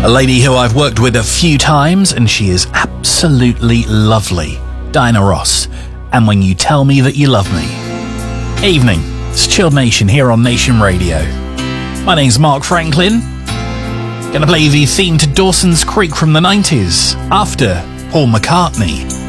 A lady who I've worked with a few times, and she is absolutely lovely. Diana Ross. And When You Tell Me That You Love Me. Evening. It's Chilled Nation here on Nation Radio. My name's Mark Franklin. Gonna play the theme to Dawson's Creek from the 90s after Paul McCartney.